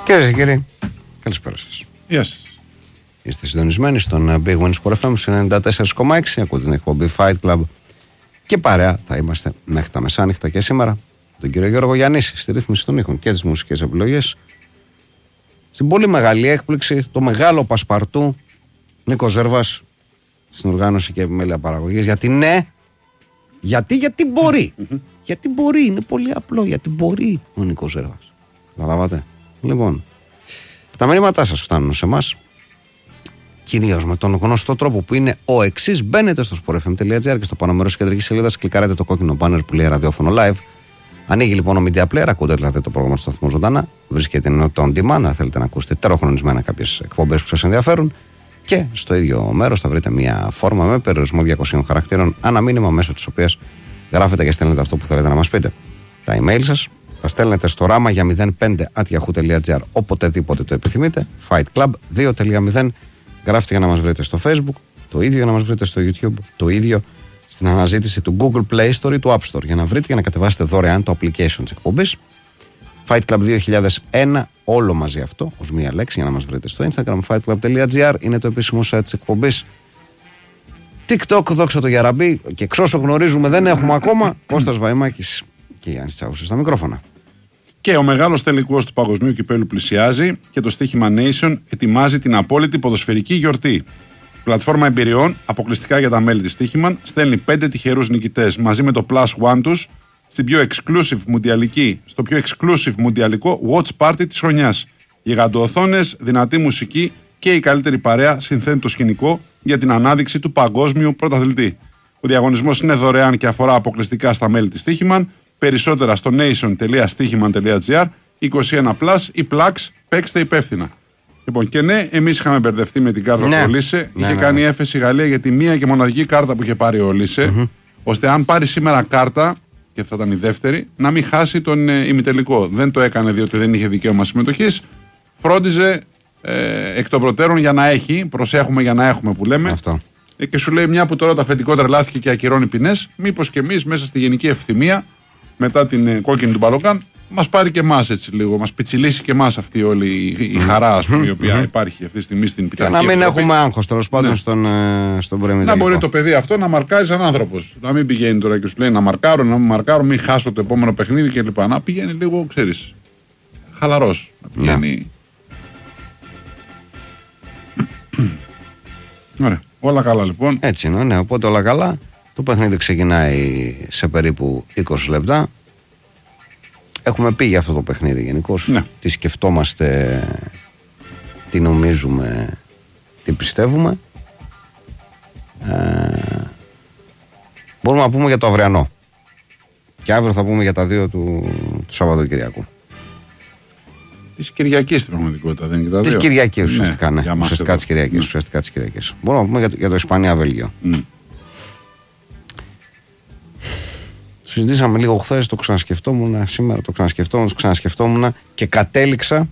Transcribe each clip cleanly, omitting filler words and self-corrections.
Κυρίες και κύριοι, καλησπέρα σας. Γεια σας. Είστε συντονισμένοι στον Big Win Sport FM 94,6. Ακούτε την εκπομπή Fight Club και παρέα θα είμαστε μέχρι τα μεσάνυχτα και σήμερα. Τον κύριο Γιώργο Γιαννίση στη ρύθμιση των ήχων και τις μουσικές επιλογές. Στην πολύ μεγάλη έκπληξη, το μεγάλο πασπαρτού Νίκος Ζέρβας στην οργάνωση και επιμέλεια παραγωγής. Γιατί ναι, γιατί μπορεί. Γιατί μπορεί, είναι πολύ απλό. Γιατί μπορεί ο Νίκος Ζέρβας. Καταλάβατε. Λοιπόν, τα μηνύματά σας φτάνουν σε εμάς. Κυρίως με τον γνωστό τρόπο που είναι ο εξής. Μπαίνετε στο sportfm.gr και στο πάνω μέρος της κεντρικής σελίδας κλικάρετε το κόκκινο μπάνερ που λέει ραδιόφωνο live. Ανοίγει λοιπόν ο Media Player, ακούτε δηλαδή το πρόγραμμα του σταθμού ζωντανά. Βρίσκεται ενότητα on demand, αν θέλετε να ακούσετε τεροχρονισμένα κάποιες εκπομπές που σας ενδιαφέρουν. Και στο ίδιο μέρος θα βρείτε μια φόρμα με περιορισμό 200 χαρακτήρων, ανά μήνυμα μέσω της οποίας γράφετε και στέλνετε αυτό που θέλετε να μας πείτε. Τα email σας τα στέλνετε στο ράμα για 05@yahoo.gr οποτεδήποτε το επιθυμείτε. Fight Club 2.0. Γράφτε για να μας βρείτε στο Facebook, το ίδιο για να μας βρείτε στο YouTube, το ίδιο στην αναζήτηση του Google Play Store ή του App Store για να βρείτε και να κατεβάσετε δωρεάν το application της εκπομπής. Fight Club 2001, όλο μαζί αυτό, ως μία λέξη, για να μας βρείτε στο Instagram. fightclub.gr είναι το επίσημο site της εκπομπής. TikTok, δόξα το Γιαραμπή, και εξ όσο γνωρίζουμε δεν έχουμε ακόμα. Κώστας Βαϊμάκης και Γιάννης Τσάουσης στα μικρόφωνα. Και ο μεγάλος τελικός του Παγκοσμίου Κυπέλλου πλησιάζει και το στοίχημα Nation ετοιμάζει την απόλυτη ποδοσφαιρική γιορτή. Πλατφόρμα εμπειριών, αποκλειστικά για τα μέλη της στοίχημαν, στέλνει 5 τυχερούς νικητές μαζί με το Plus One τους στο πιο exclusive μουντιαλικό watch party της χρονιάς. Γιγαντοοθόνες, δυνατή μουσική και η καλύτερη παρέα συνθέτει το σκηνικό για την ανάδειξη του παγκόσμιου πρωταθλητή. Ο διαγωνισμός είναι δωρεάν και αφορά αποκλειστικά στα μέλη της στοίχημαν. Περισσότερα στο nation.stichiman.gr 21+, ή Plex, παίξτε υπεύθυνα. Λοιπόν, και ναι, εμείς είχαμε μπερδευτεί με την κάρτα του Ολύσε. Είχε κάνει έφεση η Γαλλία για τη μία και μοναδική κάρτα που είχε πάρει ο Ολύσε, ώστε αν πάρει σήμερα κάρτα, και θα ήταν η δεύτερη, να μην χάσει τον ημιτελικό. Δεν το έκανε διότι δεν είχε δικαίωμα συμμετοχής. Φρόντιζε εκ των προτέρων για να έχει. Προσέχουμε για να έχουμε που λέμε. Αυτό. Και σου λέει, μια που τώρα το αφεντικό τρελάθηκε και ακυρώνει ποινές, μήπως και εμείς μέσα στη γενική ευθυμία, μετά την κόκκινη του Μπαλοκάν, μας πάρει και εμάς έτσι λίγο, μας πιτσιλήσει και εμάς αυτή όλη η χαρά, ας πούμε, η οποία υπάρχει αυτή τη στιγμή στην πειθαρχία. Και να μην έχουμε άγχος τέλος πάντων στον premier. Να μπορεί το παιδί αυτό να μαρκάρει σαν άνθρωπος. Να μην πηγαίνει τώρα και σου λέει να μαρκάρω, μην χάσω το επόμενο παιχνίδι κλπ. Να πηγαίνει λίγο, ξέρεις, χαλαρός. Να πηγαίνει. Ωραία. Όλα καλά λοιπόν. Έτσι είναι, ναι, οπότε όλα καλά. Το παιχνίδι ξεκινάει σε περίπου 20 λεπτά. Έχουμε πει για αυτό το παιχνίδι γενικώς. Ναι. Τι σκεφτόμαστε, τι νομίζουμε, τι πιστεύουμε. Μπορούμε να πούμε για το αυριανό. Και αύριο θα πούμε για τα δύο του Σαββατοκυριακού. Της Κυριακής στην πραγματικότητα, δεν είναι και τα δύο. Της Κυριακής ουσιαστικά, ναι. Ουσιαστικά της Κυριακής. Μπορούμε να πούμε για το Ισπανία-Βέλγιο. Συζητήσαμε λίγο χθες, το ξανασκεφτόμουν, σήμερα το ξανασκεφτόμουν και κατέληξα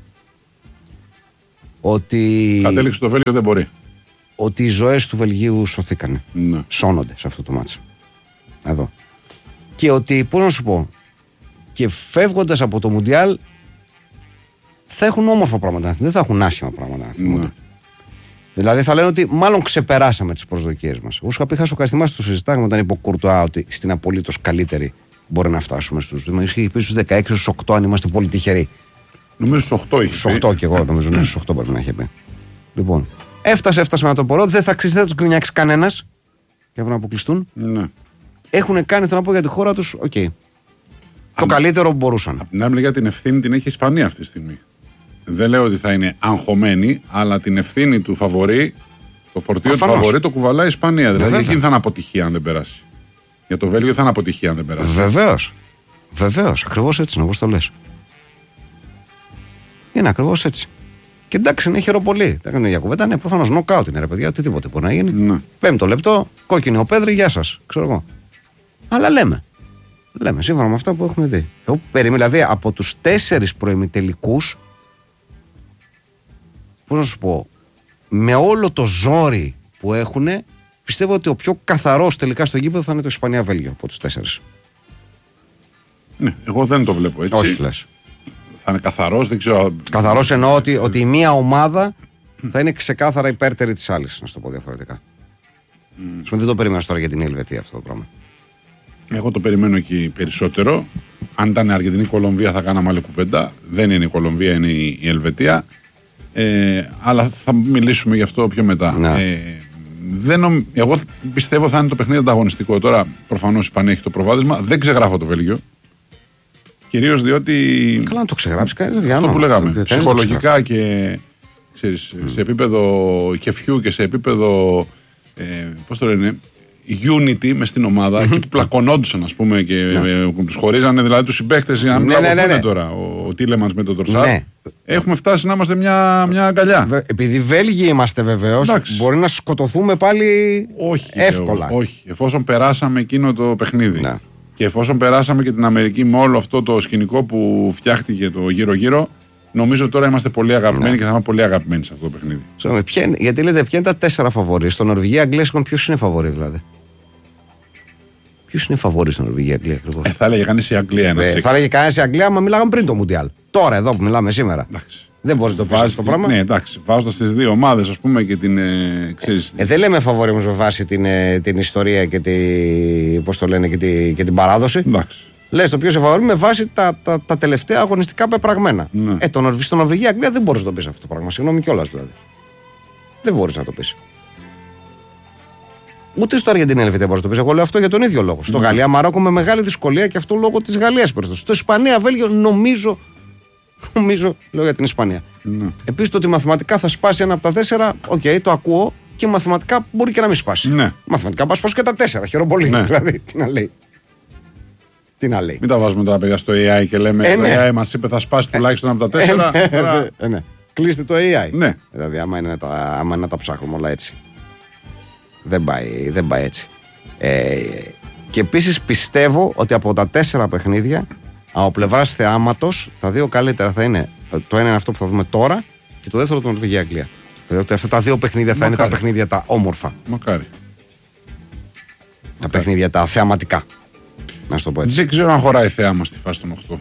ότι. Κατέληξε το Βέλγιο δεν μπορεί. Ότι οι ζωές του Βελγίου σωθήκανε. Ναι. Σώνονται σε αυτό το μάτσο. Εδώ. Και ότι, πώς να σου πω, και φεύγοντας από το Μουντιάλ θα έχουν όμορφα πράγματα, δεν θα έχουν άσχημα πράγματα να θυμούνται. Ναι. Δηλαδή θα λένε ότι μάλλον ξεπεράσαμε τις προσδοκίες μας. Όσο είχα πει, είχα σοκαριστεί, το συζητάγαμε όταν είπε ο Κουρτουά ότι στην απολύτως καλύτερη μπορεί να φτάσουμε στους. Είχε πει στους 16, στους 8, αν είμαστε πολύ τυχεροί. Νομίζω στους 8 είχε. Στους 8 και εγώ νομίζω, ναι, στους 8 πρέπει να είχε πει. Λοιπόν, έφτασε με το πορό, δεν θα τους γκρινιάξει κανένας για να αποκλειστούν. Ναι. Έχουν κάνει, θέλω να πω, για τη χώρα τους, το καλύτερο που μπορούσαν. Απ' την άλλη μεριά την ευθύνη την έχει η Ισπανία αυτή τη στιγμή. Δεν λέω ότι θα είναι αγχωμένη, αλλά την ευθύνη του φαβορί, το φορτίο του φαβορί το κουβαλάει η Ισπανία. Δηλαδή εκείνη θα είναι αποτυχία αν δεν περάσει. Για το Βέλγιο θα είναι αποτυχία αν δεν περάσει. Βεβαίως. Ακριβώς έτσι είναι, όπως το λες. Είναι ακριβώς έτσι. Και εντάξει, είναι χειροπολί. Δεν έκανε διακουβέντα, ναι, προφανώς νοκάουτ είναι, ρε παιδιά, οτιδήποτε μπορεί να γίνει. Ναι. 5ο λεπτό, κόκκινη ο Πέδρη, γεια σας, ξέρω εγώ. Αλλά λέμε σύμφωνα με αυτά που έχουμε δει. Εγώ δηλαδή από τους 4 προημιτελικούς, πώς να σου πω, με όλο το ζόρι που έχουν, πιστεύω ότι ο πιο καθαρός τελικά στο γήπεδο θα είναι το Ισπανία-Βέλγιο από τους 4. Ναι, εγώ δεν το βλέπω έτσι. Όχι, λες. θα είναι καθαρός, δεν ξέρω. Καθαρός εννοώ ότι η μία ομάδα θα είναι ξεκάθαρα υπέρτερη της άλλης, να σου το πω διαφορετικά. Δεν το περιμένω τώρα για την Ελβετία αυτό το πράγμα. Εγώ το περιμένω εκεί περισσότερο. Αν ήταν Αργεντινή-Κολομβία θα κάναμε άλλη κουβέντα. Δεν είναι η Κολομβία, είναι η Ελβετία. Αλλά θα μιλήσουμε γι' αυτό πιο μετά. Εγώ πιστεύω θα είναι το παιχνίδι ανταγωνιστικό. Τώρα προφανώς η Ισπανία έχει το προβάδισμα. Δεν ξεγράφω το Βέλγιο. Κυρίως διότι. Καλά, να το ξεγράψει κανείς. Αυτό που λέγαμε. Ψυχολογικά και ξέρεις, σε επίπεδο κεφιού και σε επίπεδο. Πώς το λένε. Unity μες στην ομάδα, εκεί που πλακωνόντουσαν, ας πούμε, και τους χωρίζανε δηλαδή τους συμπαίκτες για να μην πλακωθούν τώρα. Ο Τίλεμανς με τον Τροσάρ. Ναι. Έχουμε φτάσει να είμαστε μια αγκαλιά. Επειδή Βέλγοι είμαστε βεβαίως, μπορεί να σκοτωθούμε πάλι εύκολα. Όχι. Εφόσον περάσαμε εκείνο το παιχνίδι και εφόσον περάσαμε και την Αμερική με όλο αυτό το σκηνικό που φτιάχτηκε το γύρω-γύρω, νομίζω τώρα είμαστε πολύ αγαπημένοι και θα είμαστε πολύ αγαπημένοι σε αυτό το παιχνίδι. Γιατί λέτε, ποια είναι τα 4 φαβορί. Στο Νορβηγία, Αγγλία, ποιος είναι φαβορί δηλαδή. Ποιος είναι φαβορί στο Νορβηγία, Αγγλία ακριβώς. Θα έλεγε κανείς η Αγγλία θα έλεγε κανείς η Αγγλία, μα μιλάγαμε πριν το Μουντιάλ. Τώρα εδώ που μιλάμε σήμερα. Εντάξει. Δεν μπορείς να το πεις αυτό το πράγμα. Ναι, εντάξει. Βάζοντας τις δύο ομάδες, ας πούμε, και την. Δεν λέμε φαβορί όμως με βάση την ιστορία και, πώς το λένε, και την παράδοση. Εντάξει. Λες το ποιο σε φαβορί με βάση τα τελευταία αγωνιστικά πεπραγμένα. Ναι. Στο Νορβηγία, Αγγλία δεν μπορείς να το πεις αυτό το πράγμα. Συγγνώμη κιόλας δηλαδή. Δεν μπορείς να το πεις. Ούτε στο Αργεντινή Ελβετία μπορεί να το πει. Εγώ λέω αυτό για τον ίδιο λόγο. Στο Γαλλία, Μαρόκο με μεγάλη δυσκολία και αυτό λόγω της Γαλλίας περισσότερο. Στο Ισπανία, Βέλγιο, νομίζω. Λέω για την Ισπανία. Επίσης το ότι μαθηματικά θα σπάσει ένα από τα 4, το ακούω και μαθηματικά μπορεί και να μην σπάσει. Ναι. Μαθηματικά πας και τα 4. Χαίρομαι πολύ. Ναι. Δηλαδή, τι να λέει. Μην τα βάζουμε τώρα παιδιά στο AI και λέμε το AI μας είπε θα σπάσει τουλάχιστον από τα 4. Ναι. Κλείστε το AI. Ναι. Δηλαδή, άμα είναι να τα ψάχνουμε όλα έτσι. Δεν πάει έτσι. Και επίσης πιστεύω ότι από τα 4 παιχνίδια, από πλευράς θεάματος, τα 2 καλύτερα θα είναι. Το ένα είναι αυτό που θα δούμε τώρα και το δεύτερο το Νορβηγία-Αγγλία. Δηλαδή αυτά τα 2 παιχνίδια θα είναι τα παιχνίδια τα όμορφα. Μακάρι. Τα παιχνίδια τα θεαματικά. Να σου το πω έτσι. Δεν ξέρω αν χωράει θέαμα στη φάση των 8.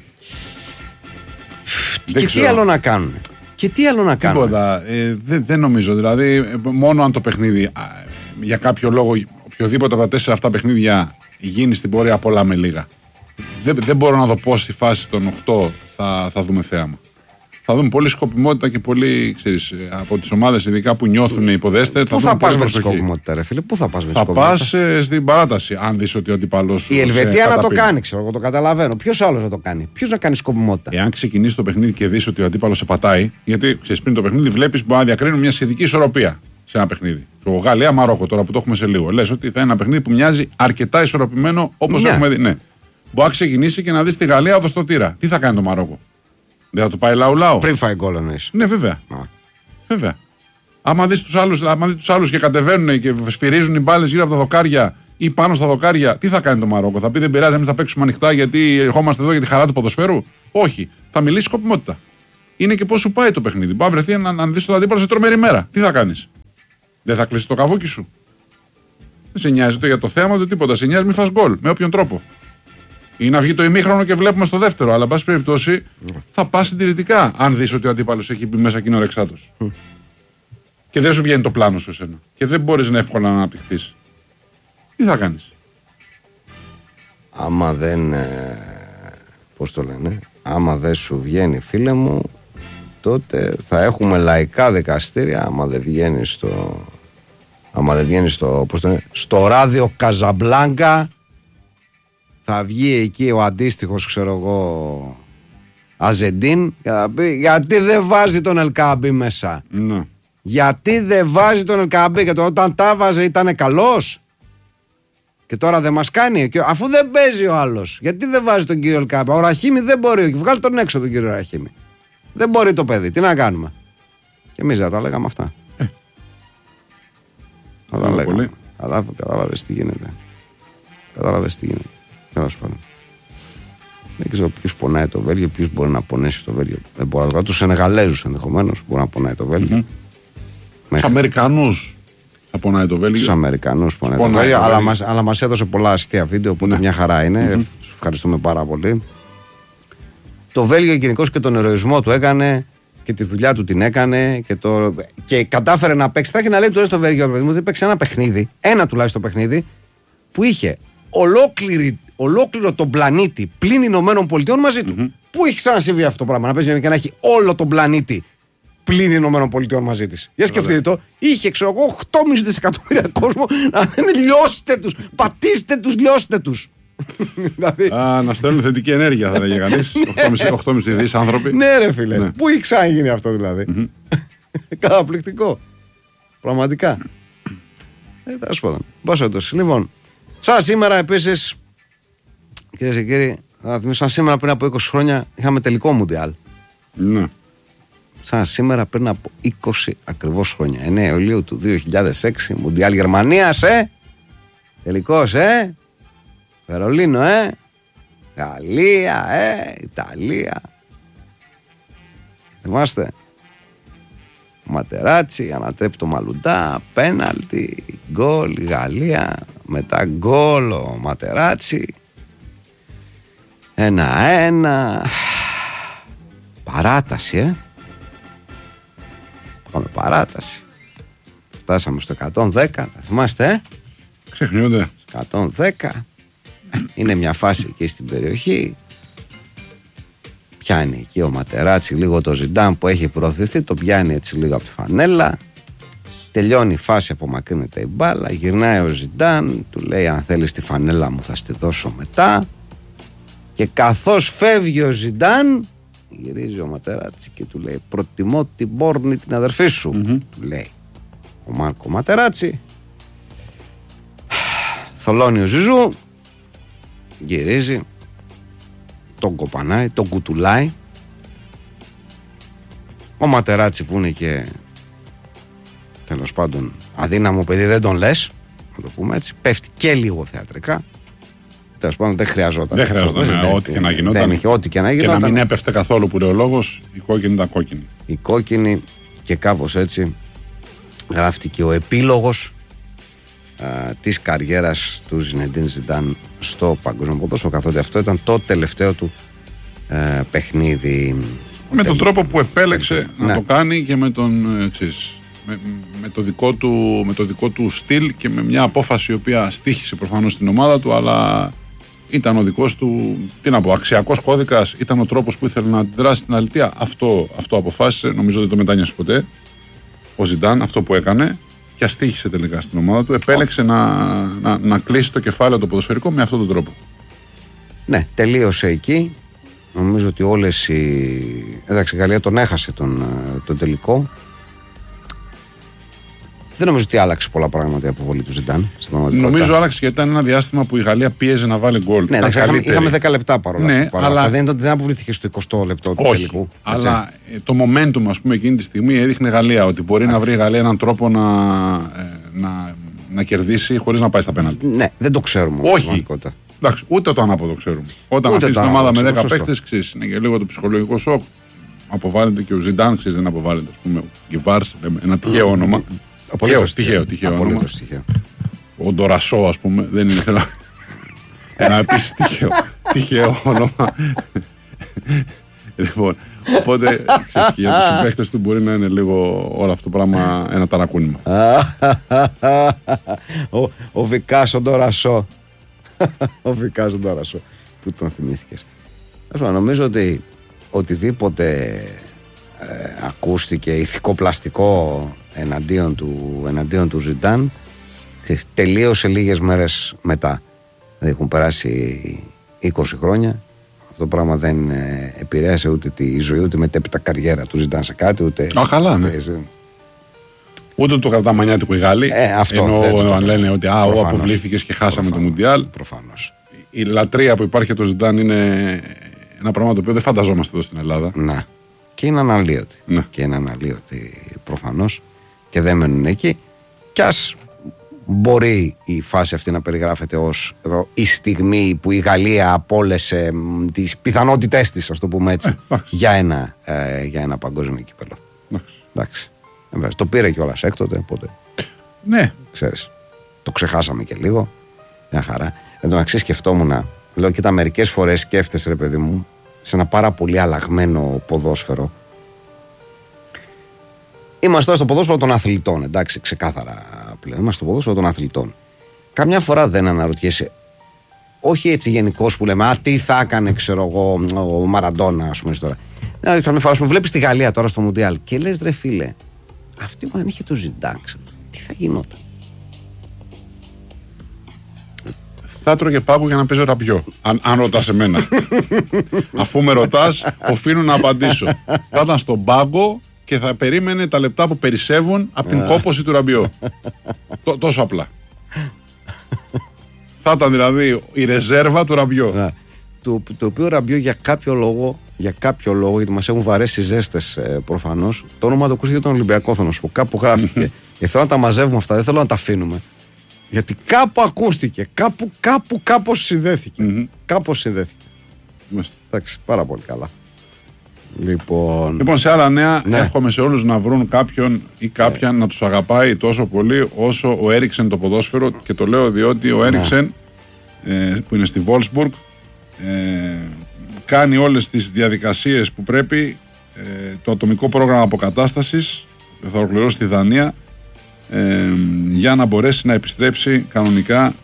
Και τι άλλο να κάνουν. Τίποτα. Δεν νομίζω. Δηλαδή, μόνο αν το παιχνίδι για κάποιο λόγο, οποιοδήποτε από τα 4 αυτά παιχνίδια γίνει στην πορεία πολλά με λίγα. Δεν μπορώ να δω πώς στη φάση των 8 θα δούμε θέαμα. Θα δούμε πολύ σκοπιμότητα και πολύ, ξέρεις, από τις ομάδες ειδικά που νιώθουν υποδέστεροι. Πού θα πας με τη σκοπιμότητα, ρε φίλε, πού θα πας με τη σκοπιμότητα. Θα πας στην παράταση, αν δεις ότι ο αντίπαλος σου. Η Ελβετία να το κάνει, ξέρω εγώ, το καταλαβαίνω. Ποιος άλλος να το κάνει, ποιος να κάνει σκοπιμότητα. Εάν ξεκινήσει το παιχνίδι και δεις ότι ο αντίπαλος σε πατάει, γιατί ξέρεις, πριν το παιχνίδι βλέπεις μπορεί να διακρίνουν μια σχετική ισορροπία σε ένα παιχνίδι. Το Γαλλία-Μαρόκο, τώρα που το έχουμε σε λίγο, λες ότι θα είναι ένα παιχνίδι που μοιάζει αρκετά ισορροπημένο όπως έχουμε δει. Ναι. Μπορεί να ξεκινήσει και να δει τη Γαλλία οδοστοτήρα. Τι θα κάνει το Μαρόκο. Δεν θα το πάει λαού-λαού. Πριν φάει γκολ εννοείς. Ναι, βέβαια. Βέβαια. Άμα δει τους άλλους και κατεβαίνουν και σφυρίζουν οι μπάλες γύρω από τα δοκάρια ή πάνω στα δοκάρια, τι θα κάνει το Μαρόκο. Θα πει δεν πειράζει, εμείς θα παίξουμε ανοιχτά γιατί ερχόμαστε εδώ για τη χαρά του ποδοσφαίρου. Όχι. Θα μιλήσει σκοπιμότητα. Είναι και πώς σου πάει το παιχνίδι. Μπορεί να βρεθεί να δει τον αντίπαλο σε τρομερή μέρα. Τι θα κάνεις. Δεν θα κλείσει το καβούκι σου. Δεν σε νοιάζει το για το θέαμα του τίποτα. Σε νοιάζει μη φας γκολ με όποιον τρόπο. Ή να βγει το ημίχρονο και βλέπουμε στο δεύτερο. Αλλά, εν πάση περιπτώσει, θα πας συντηρητικά αν δεις ότι ο αντίπαλος έχει μπει μέσα εκείνο ρεξάτος. Και δεν σου βγαίνει το πλάνο σου εσένα. Και δεν μπορείς να εύκολα να αναπτυχθείς. Τι θα κάνεις. Άμα δεν. Πώς το λένε. Άμα δεν σου βγαίνει, φίλε μου, τότε θα έχουμε λαϊκά δικαστήρια. Άμα δεν βγαίνει στο ράδιο Καζαμπλάνκα. Θα βγει εκεί ο αντίστοιχος, ξέρω εγώ, Αζεντίν και θα πει γιατί δεν βάζει τον Ελκαμπή μέσα. Ναι. Γιατί δεν βάζει τον Ελκαμπή, και όταν τα βάζε ήταν καλός. Και τώρα δεν μας κάνει, και αφού δεν παίζει ο άλλος. Γιατί δεν βάζει τον κύριο Ελκαμπή. Ο Ραχίμι δεν μπορεί, βγάλει τον έξω τον κύριο Ραχίμι. Δεν μπορεί το παιδί, τι να κάνουμε. Και εμείς δεν τα λέγαμε αυτά. Θα τα λέγαμε. Κατάλαβες τι γίνεται. Τέλος πάντων. Δεν ξέρω ποιος πονάει το Βέλγιο, ποιος μπορεί να πονέσει το Βέλγιο. Δεν μπορώ να το δω. Τους Σενεγαλέζους ενδεχομένως μπορεί να πονάει το Βέλγιο. Τους Αμερικανούς θα πονάει το Βέλγιο. Τους Αμερικανούς πονάει το Βέλγιο. Αλλά μας έδωσε πολλά αστεία βίντεο, οπότε μια χαρά είναι. Τους ευχαριστούμε πάρα πολύ. Το Βέλγιο γενικώς και τον ηρωισμό του έκανε και τη δουλειά του την έκανε και κατάφερε να παίξει. Θα έχει να λέει τώρα στο Βέλγιο, παιδί μου, ότι παίξει ένα παιχνίδι, ένα τουλάχιστον παιχνίδι, που είχε ολόκληρο τον πλανήτη πλην Ηνωμένων Πολιτειών μαζί του. Πού έχει ξανασυμβεί αυτό το πράγμα, να παίζει και να έχει όλο τον πλανήτη πλην Ηνωμένων Πολιτειών μαζί τη. Για σκεφτείτε το, είχε ξέρω εγώ 8,5 δισεκατομμύρια κόσμο να λένε λιώστε του, πατήστε του, λιώστε του. Δηλαδή... να στέλνουν θετική ενέργεια, θα λέγε κανείς. 8,5 δις άνθρωποι. Ναι, ρε φίλε. Ναι. Πού έχει ξαναγίνει αυτό δηλαδή. Καταπληκτικό. Πραγματικά. Τέλος πάντων. Πάσχετος. Λοιπόν, σαν σήμερα επίσης, κυρίες και κύριοι, θα θυμίσω, σαν σήμερα πριν από 20 χρόνια είχαμε τελικό Μουντιάλ. Ναι. Σαν σήμερα πριν από 20 ακριβώς χρόνια. 9 Ιουλίου του 2006, Μουντιάλ Γερμανίας, τελικός, Βερολίνο, Γαλλία, Ιταλία. Θυμάστε. Ο Ματεράτσι ανατρέπει το Μαλουντά, πέναλτι, γκολ η Γαλλία, μετά γκολ ο Ματεράτσι, 1-1, παράταση, πάμε παράταση, φτάσαμε στο 110, θα θυμάστε, ξεχνιούνται, 110, είναι μια φάση εκεί στην περιοχή. Πιάνει εκεί ο Ματεράτσι λίγο το Ζιντάν που έχει προωθηθεί, το πιάνει έτσι λίγο από τη φανέλα. Τελειώνει η φάση, απομακρύνεται η μπάλα. Γυρνάει ο Ζιντάν, του λέει: αν θέλεις τη φανέλα μου θα στη δώσω μετά. Και καθώς φεύγει ο Ζιντάν, γυρίζει ο Ματεράτσι και του λέει: προτιμώ την Μπόρνη, την αδερφή σου. Του λέει ο Μάρκο Ματεράτσι. Θολώνει ο Ζιζού, γυρίζει, τον κοπανάει, τον κουτουλάει. Ο Ματεράτσι που είναι και τέλος πάντων αδύναμο παιδί, δεν τον λες, να το πούμε έτσι, πέφτει και λίγο θεατρικά. Τέλος πάντων δεν χρειαζόταν. Δεν χρειαζόταν, ό,τι και να γινόταν. Ό,τι και να γινόταν. Και να μην έπεφτε καθόλου που λέει ο λόγος, η κόκκινη ήταν κόκκινη. Η κόκκινη, και κάπως έτσι γράφτηκε ο επίλογος της καριέρας του Ζινεντίν Ζιντάν στο παγκόσμιο ποδόσφαιρο, καθότι αυτό ήταν το τελευταίο του παιχνίδι. Με τον τρόπο που επέλεξε να το κάνει και με τον με το δικό του στυλ και με μια απόφαση η οποία στοίχησε προφανώς στην ομάδα του, αλλά ήταν ο δικός του, τι να πω, αξιακός κώδικας, ήταν ο τρόπος που ήθελε να αντιδράσει στην αλήθεια. Αυτό αποφάσισε, νομίζω ότι το μετάνιωσε ποτέ ο Ζιντάν, αυτό που έκανε, και αστοίχησε τελικά στην ομάδα του. Επέλεξε να κλείσει το κεφάλαιο το ποδοσφαιρικό με αυτόν τον τρόπο. Ναι, τελείωσε εκεί. Νομίζω ότι όλες εντάξει, η Γαλλία τον έχασε τον τελικό. Δεν νομίζω ότι άλλαξε πολλά πράγματα η αποβολή του Ζιντάν. Νομίζω άλλαξε γιατί ήταν ένα διάστημα που η Γαλλία πίεζε να βάλει γκολ. Ναι, είχαμε 10 λεπτά παρόλα αυτά. Ναι, αλλά δεν αποβλήθηκε στο 20 λεπτό του τελικού. Αλλά το momentum, ας πούμε, εκείνη τη στιγμή έδειχνε η Γαλλία ότι μπορεί να βρει η Γαλλία έναν τρόπο να κερδίσει χωρίς να πάει στα πέναλτι. Ναι, δεν το ξέρουμε. Όχι. Εντάξει, ούτε το ανάποδο ξέρουμε. Όταν αφήσει την ομάδα με 10 παίχτες, ξέρει, είναι και λίγο το ψυχολογικό σοκ. Αποβάλλεται και ο Ζιντάν, ξέρει, δεν αποβάλλεται. Ας πούμε, ο Γκιβάρς, ένα τυχαίο όνομα. Τυχαίο όνομα. Ο Ντορασό, ας πούμε, δεν είναι ένα επίσης τυχαίο όνομα. Λοιπόν, οπότε ξέρεις, και για τους συμπαίχτες του μπορεί να είναι λίγο όλο αυτό το πράγμα ένα ταρακούνημα. Ο Βικάσο Ντορασό. Ο Βικάσο Ντορασό. Πού τον θυμήθηκες? Νομίζω ότι οτιδήποτε ακούστηκε ηθικοπλαστικό εναντίον του Ζιντάν τελείωσε λίγες μέρες μετά. Δηλαδή έχουν περάσει 20 χρόνια. Αυτό το πράγμα δεν επηρέασε ούτε τη ζωή ούτε μετέπειτα καριέρα του Ζιντάν σε κάτι, ούτε. Καλά, ναι. Ούτε το κρατά μανιάτικο οι Γάλλοι. Ενώ αν λένε ότι αποβλήθηκες και χάσαμε το Μουντιάλ. Προφανώς. Η λατρεία που υπάρχει για το Ζιντάν είναι ένα πράγμα το οποίο δεν φανταζόμαστε εδώ στην Ελλάδα. Να. Και είναι αναλύωτη. Ναι. Και είναι αναλύωτη προφανώς. Και δεν μένουν εκεί. Κι ας μπορεί η φάση αυτή να περιγράφεται ως η στιγμή που η Γαλλία απόλυσε τις πιθανότητές της, ας το πούμε έτσι, για ένα παγκόσμιο κύπελλο. Εντάξει. Το πήρε κιόλας έκτοτε, οπότε. Ναι. Ξέρεις, το ξεχάσαμε και λίγο. Μια χαρά. Εν τω μεταξύ σκεφτόμουν, λέω, κοίτα, μερικές φορές σκέφτεσαι, ρε παιδί μου, σε ένα πάρα πολύ αλλαγμένο ποδόσφαιρο. Είμαστε τώρα στο ποδόσφαιρο των αθλητών, εντάξει, ξεκάθαρα πλέον. Είμαστε στο ποδόσφαιρο των αθλητών. Καμιά φορά δεν αναρωτιέσαι, όχι έτσι γενικώς που λέμε, τι θα έκανε, ξέρω εγώ, ο Μαραντόνα, ας πούμε τώρα. Καμιά φορά που βλέπεις τη Γαλλία τώρα στο Μουντιάλ και λες, ρε φίλε, αυτή που αν είχε το Ζιντάν, τι θα γινόταν. Θα τρώγε πάγκο για να παίζω Ραμπιό. Αν ρωτάς εμένα. Αφού με ρωτάς, οφείλω να απαντήσω. Θα ήταν στον πάγκο και θα περίμενε τα λεπτά που περισσεύουν από την κόπωση του Ραμπιό. Τόσο απλά. Θα ήταν δηλαδή η ρεζέρβα του Ραμπιό. Το οποίο Ραμπιό για κάποιο λόγο, γιατί μας έχουν βαρέσει ζέστες προφανώς, το όνομα το ακούστηκε τον Ολυμπιακό, θα να σου πω. Κάπου γράφτηκε. Και θέλω να τα μαζεύουμε αυτά, δεν θέλω να τα αφήνουμε. Γιατί κάπου ακούστηκε, κάπως συνδέθηκε. Κάπως συνδέθηκε. Εντάξει, πάρα πολύ καλά. Λοιπόν, σε άλλα νέα, εύχομαι σε όλους να βρουν κάποιον ή κάποια να τους αγαπάει τόσο πολύ όσο ο Έριξεν το ποδόσφαιρο. Και το λέω διότι ο Έριξεν που είναι στη Wolfsburg κάνει όλες τις διαδικασίες που πρέπει, το ατομικό πρόγραμμα αποκατάστασης θα ολοκληρώσει στη Δανία για να μπορέσει να επιστρέψει κανονικά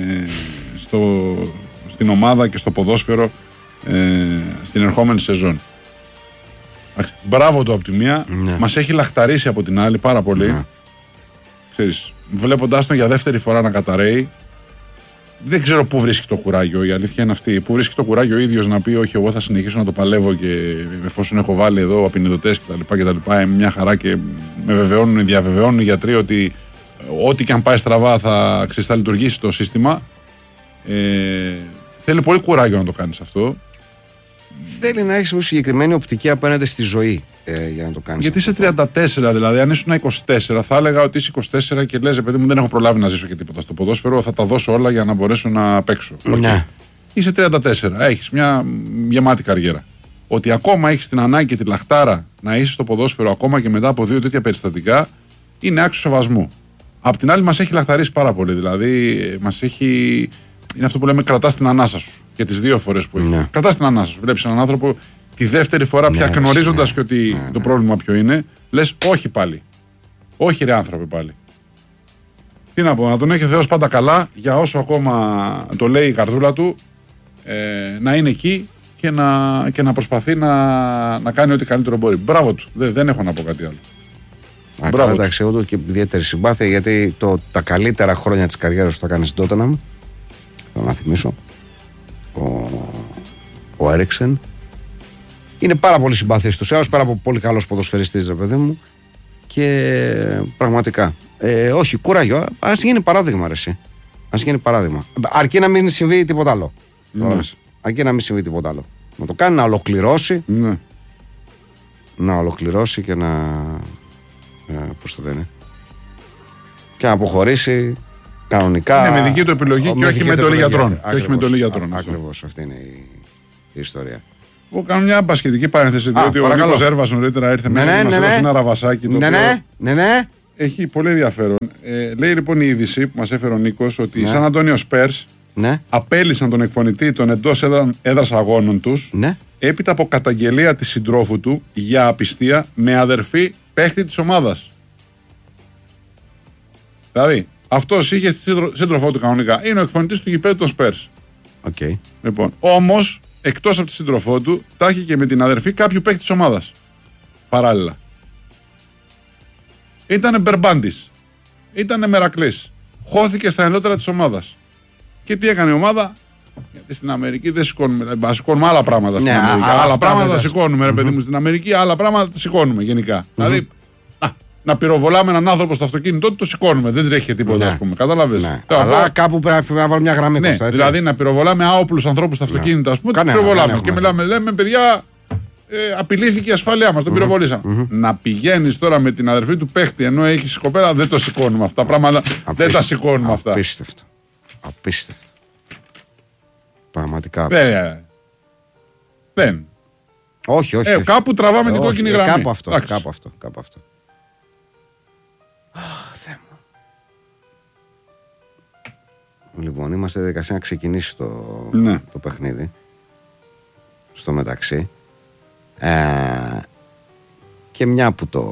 στην ομάδα και στο ποδόσφαιρο στην ερχόμενη σεζόν. Μπράβο του από τη μία, μας έχει λαχταρίσει από την άλλη πάρα πολύ. Ξέρεις, βλέποντάς τον για δεύτερη φορά να καταραίει, δεν ξέρω πού βρίσκει το κουράγιο, η αλήθεια είναι αυτή. Πού βρίσκει το κουράγιο ο ίδιος να πει, όχι, εγώ θα συνεχίσω να το παλεύω και εφόσον έχω βάλει εδώ απεινιδωτές κτλ. Μια χαρά και διαβεβαιώνουν οι γιατροί ότι ό,τι και αν πάει στραβά θα λειτουργήσει το σύστημα. Θέλει πολύ κουράγιο να το κάνεις αυτό. Θέλει να έχεις μια συγκεκριμένη οπτική απέναντι στη ζωή για να το κάνεις. Γιατί είσαι 34, δηλαδή, αν ήσουν 24, θα έλεγα ότι είσαι 24 και λες, παιδί μου, δεν έχω προλάβει να ζήσω και τίποτα στο ποδόσφαιρο, θα τα δώσω όλα για να μπορέσω να παίξω. Ναι. Είσαι 34, έχεις μια γεμάτη καριέρα. Ότι ακόμα έχεις την ανάγκη και τη λαχτάρα να είσαι στο ποδόσφαιρο ακόμα και μετά από 2 τέτοια περιστατικά, είναι άξιο σεβασμού. Απ' την άλλη, μας έχει λαχταρίσει πάρα πολύ. Δηλαδή, μας έχει. Είναι αυτό που λέμε, κρατάς την ανάσα σου. Και τις 2 φορές που έχει. Ναι. Κρατάς την ανάσα σου. Βλέπεις έναν άνθρωπο τη δεύτερη φορά πια γνωρίζοντας και ότι το πρόβλημα ποιο είναι, λες όχι πάλι. Όχι, ρε άνθρωπε, πάλι. Τι να πω, να τον έχει ο Θεός πάντα καλά, για όσο ακόμα το λέει η καρδούλα του, να είναι εκεί και να προσπαθεί να κάνει ό,τι καλύτερο μπορεί. Μπράβο του. Δεν έχω να πω κάτι άλλο. Εντάξει, εγώ του και ιδιαίτερη συμπάθεια, γιατί τα καλύτερα χρόνια της καριέρας του τα κάνει στην Τότεναμ. Θέλω να θυμίσω. Ο Έριξεν είναι πάρα πολύ συμπαθής του Σέας, πάρα από πολύ καλός ποδοσφαιριστής, ρε παιδί μου, και πραγματικά όχι, κουράγιο, ας γίνει παράδειγμα, ρε εσύ. Ας γίνει παράδειγμα, αρκεί να μην συμβεί τίποτα άλλο. Αρκεί να μην συμβεί τίποτα άλλο. Να το κάνει, να ολοκληρώσει, να ολοκληρώσει και να πώς το λένε, και να αποχωρήσει κανονικά. Είναι με δική του επιλογή και όχι με το γιατρών. Ακριβώς, αυτή είναι η ιστορία. Εγώ κάνω μια μπασκετική παρένθεση, διότι ο Νίκος Ζέρβας νωρίτερα ήρθε με ένα ραβασάκι. Ναι. Έχει πολύ ενδιαφέρον. Λέει λοιπόν η είδηση που μας έφερε ο Νίκος ότι οι Σαν Αντώνιο Σπέρς απέλυσαν τον εκφωνητή των εντός έδρας αγώνων τους έπειτα από καταγγελία της συντρόφου του για απιστία με αδερφή παίχτη της ομάδας. Δηλαδή, αυτός είχε τη σύντροφό του κανονικά. Είναι ο εκφωνητής του γηπέδου των Σπέρς. Λοιπόν, όμως, εκτός από τη σύντροφό του, τα είχε και με την αδερφή κάποιου παίχτη της ομάδας. Παράλληλα. Ήτανε Μπερμπάντης. Ήτανε Μερακλής. Χώθηκε στα ενδότερα της ομάδας. Και τι έκανε η ομάδα? Γιατί στην Αμερική δεν σηκώνουμε. Σηκώνουμε άλλα πράγματα στην Αμερική. Άλλα πράγματα τα σηκώνουμε, ρε παιδί μου, στην Αμερική. Άλλα πράγματα τα σηκώνουμε γενικά. Δηλαδή, να πυροβολάμε έναν άνθρωπο στο αυτοκίνητό του, το σηκώνουμε. Δεν τρέχει τίποτα, ας πούμε. Κατάλαβες. Αλλά κάπου πρέπει να βάλουμε μια γραμμή κοντά. Δηλαδή, να πυροβολάμε άοπλους ανθρώπους στα αυτοκίνητα, ας πούμε. Το πυροβολάμε. Και λέμε, παιδιά, απειλήθηκε η ασφάλειά μας, τον πυροβολήσαμε. Να πηγαίνεις τώρα με την αδερφή του παίχτη ενώ έχει κοπέλα, δεν το σηκώνουμε αυτά. Πράγματα δεν τα σηκώνουμε αυτά. Απίστευτο. Πραγματικά. Δεν. Όχι. Κάπου τραβάμε την κόκκινη γραμμή. Κάπου αυτό. Θεέ μου. Λοιπόν, είμαστε στη διαδικασία να ξεκινήσει το παιχνίδι. στο μεταξύ. Και μια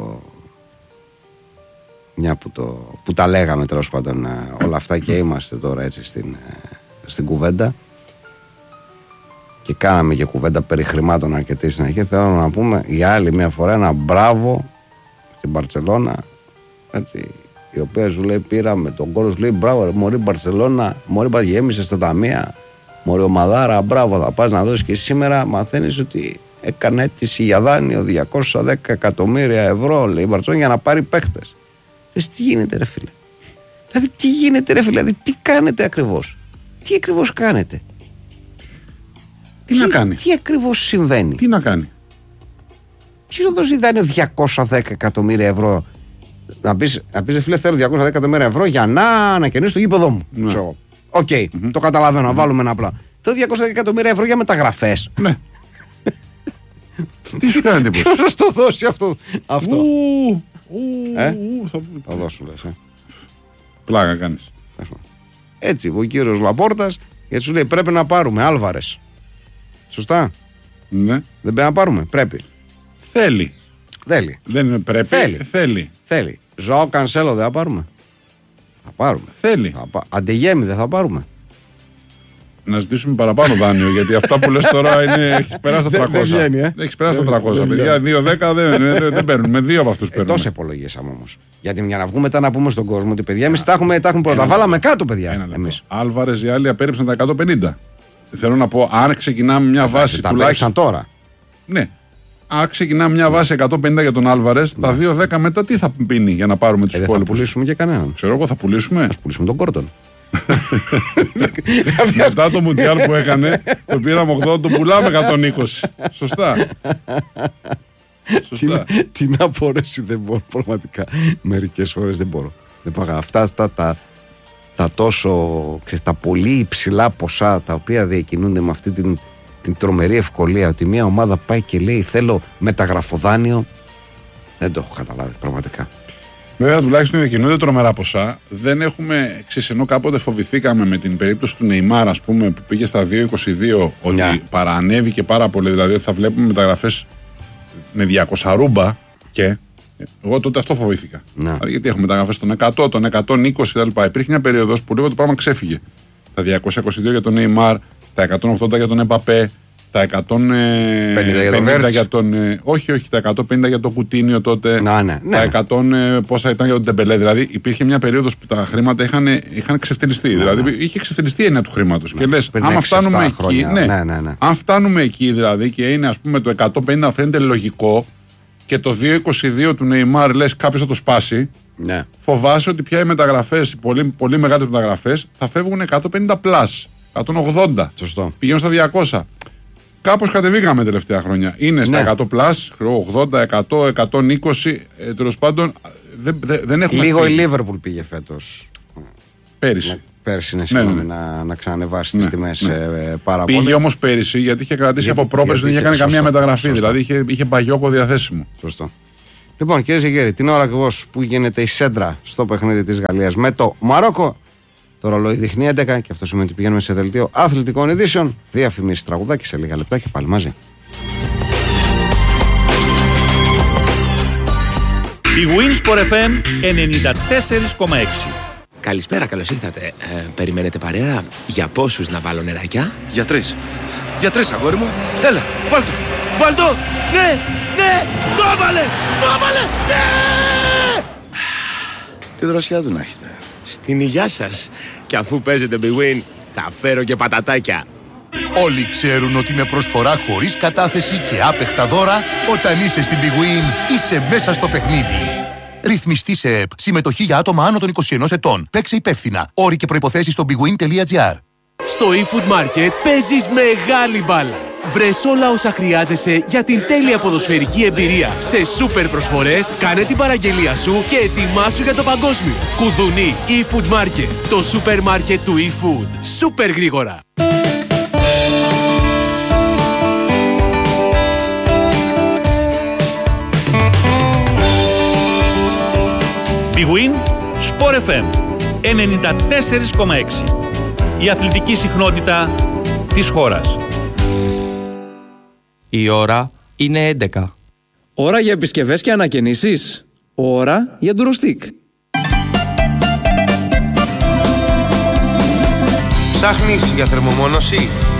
που τα λέγαμε τέλος πάντων όλα αυτά και είμαστε τώρα έτσι στην κουβέντα και κάναμε και κουβέντα περί χρημάτων αρκετή συνέχεια, θέλω να πούμε για άλλη μια φορά ένα μπράβο στην Μπαρτσελώνα, έτσι, η οποία σου λέει πήραμε τον κόλλο, σου λέει μπράβο ρε μωρή Μπαρτσελώνα, μωρή γέμισε στα ταμεία, μωρή ομαδάρα, μπράβο, θα πας να δώσεις και σήμερα μαθαίνεις ότι έκανε αίτηση για δάνειο 210 εκατομμύρια ευρώ, λέει η Μπαρτσελώνα, για να πάρει παίχτες. Τι γίνεται ρε φίλε, δηλαδή τι κάνετε ακριβώς, τι ακριβώς κάνετε, τι ακριβώς συμβαίνει, τι να κάνει, ποιος θα δώσει δάνειο 210 εκατομμύρια ευρώ, να πεις φίλε θέλω 210 εκατομμύρια ευρώ για να ανακαινήσω το γήπεδο μου, οκ, το καταλαβαίνω, να βάλουμε ένα απλά, θέλω 210 εκατομμύρια ευρώ για μεταγραφές, ναι. Τι σου κάνει εντύπωση, ποιος θα το δώσει αυτό. Θα δώσουν λες, πλάκα κάνεις. Έτσι ο κύριος Λαπόρτας γιατί σου λέει πρέπει να πάρουμε Άλβαρες. Σωστά. Ναι. Δεν πρέπει να πάρουμε, πρέπει. Θέλει. Δεν είναι πρέπει, θέλει. Ζωάο Κανσέλο δεν θα πάρουμε. Θα πάρουμε. Θέλει. Αντεγέμι δεν θα πάρουμε. Να ζητήσουμε παραπάνω δάνειο, γιατί αυτά που λες τώρα έχει περάσει τα 300. Έχει περάσει τα 300. Παιδιά, 2-10 δεν παίρνουν. Με δύο από αυτούς παίρνουν. Τόσο υπολογίσαμε όμως. Γιατί για να βγούμε μετά να πούμε στον κόσμο ότι παιδιά, εμείς τα έχουμε πρώτα. Βάλαμε κάτω, παιδιά. Άλβαρες οι άλλοι απέρριψαν τα 150. Θέλω να πω, αν ξεκινάμε μια βάση τουλάχιστον. Τώρα. Ναι. Αν ξεκινάμε μια βάση 150 για τον Άλβαρες, τα 2-10 μετά τι θα πίνει για να πάρουμε τους υπόλοιπους. Θα πουλήσουμε και κανέναν. Ξέρω εγώ, θα πουλήσουμε. Ας πουλήσουμε τον Κόρτον. Μετά το Μουντιάλ που έκανε, το πήραμε 80, το πουλάμε 120. Σωστά. Τι να μπορέσει, δεν μπορώ πραγματικά. Μερικές φορές δεν μπορώ. Αυτά τα τόσο, τα πολύ υψηλά ποσά τα οποία διακινούνται με αυτή την τρομερή ευκολία, ότι μια ομάδα πάει και λέει θέλω μεταγραφοδάνειο, δεν το έχω καταλάβει πραγματικά. Βέβαια, τουλάχιστον διακινούνται τρομερά ποσά. Δεν έχουμε, ενώ κάποτε φοβηθήκαμε με την περίπτωση του Νεϊμάρ, ας πούμε, που πήγε στα 2,22, ότι παρανέβηκε πάρα πολύ. Δηλαδή, ότι θα βλέπουμε μεταγραφές με 200 ρούμπα και. Εγώ τότε αυτό φοβήθηκα. Δηλαδή, γιατί έχουμε μεταγραφές των 100, των 120 κτλ. Υπήρχε μια περίοδος που λίγο το πράγμα ξέφυγε. Τα 222 για τον Νεϊμάρ, τα 180 για τον Εμπαπέ, τα 150 για τον. Όχι, τα 150 για τον Κουτίνιο τότε. Τα 100 πόσα ήταν για τον Τεμπελέ. Δηλαδή υπήρχε μια περίοδος που τα χρήματα είχαν ξεφτυλιστεί. Δηλαδή είχε ξεφτυλιστεί η έννοια του χρήματος. Και λες, άμα φτάνουμε εκεί. Αν φτάνουμε εκεί δηλαδή και είναι ας πούμε το 150 φαίνεται λογικό και το 2,22 του Νεϊμάρ λες κάποιος θα το σπάσει. Ναι. Φοβάσαι ότι πια οι μεταγραφές, οι πολύ μεγάλες μεταγραφές θα φεύγουν 150 πλάς, 180. Σωστό. Πηγαίνουν στα 200. Κάπως κατεβήκαμε τελευταία χρόνια. Είναι στα 100 πλάς, 80, 100, 120. Τέλος πάντων δεν έχουμε. Λίγο η Λίβερπουλ πήγε φέτος. Πέρυσι είναι συγγνώμη να ξανανεβάσει τις τιμές πάρα πολύ. Πήγε όμως πέρυσι γιατί είχε κρατήσει από πρόπερση, δεν είχε κάνει καμία μεταγραφή. Δηλαδή είχε μπαγιόκο διαθέσιμο. Σωστό. Λοιπόν, κύριε Ζεγέρη, την ώρα ακριβώς που γίνεται η σέντρα στο παιχνίδι της Γαλλίας με το Μαρόκο, το ρολόι δείχνει 11 και αυτό σημαίνει ότι πηγαίνουμε σε δελτίο αθλητικών ειδήσεων. Διαφημίσεις, τραγουδάκι σε λίγα λεπτά και πάλι μαζί. Η Winsport FM 94,6. Καλησπέρα, καλώς ήρθατε. Περιμένετε παρέα? Για πόσους να βάλω νεράκια? Για 3. Για 3, αγόρι μου. Έλα, βάλ' το. Βάλ' το. Ναι, ναι, το έβαλε. Το έβαλε. Ναι. Τι δροσιά του να έχετε. Στην υγειά σας. Και αφού παίζετε Big Win, θα φέρω και πατατάκια. Όλοι ξέρουν ότι με προσφορά χωρίς κατάθεση και άπεχτα δώρα, όταν είσαι στην Big Win, είσαι μέσα στο παιχνίδι. Ρυθμιστή σε ΕΠ. Συμμετοχή για άτομα άνω των 21 ετών. Παίξε υπεύθυνα. Όροι και προϋποθέσεις στο bigwin.gr. Στο eFood Market παίζεις μεγάλη μπάλα. Βρες όλα όσα χρειάζεσαι για την τέλεια ποδοσφαιρική εμπειρία. Σε σούπερ προσφορές, κάνε την παραγγελία σου και ετοιμάσου για το παγκόσμιο. Κουδουνί eFood Market. Το σούπερ μάρκετ του eFood. Σούπερ γρήγορα. Big Win, Sport FM 94,6. Η αθλητική συχνότητα της χώρας. Η ώρα είναι 11. Ώρα για επισκευές και ανακαινήσεις. Ώρα για ντουροστίκ. Ψάχνεις για θερμομόνωση?